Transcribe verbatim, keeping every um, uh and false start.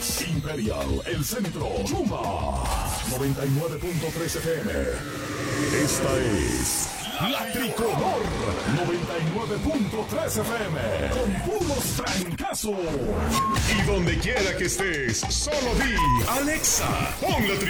Phoenix, Imperial, El Centro, Chuma, noventa y nueve punto tres F M. Esta es La Tricolor, noventa y nueve punto tres F M, con puros trancazos. Y donde quiera que estés, solo di Alexa, pon La Tricolor.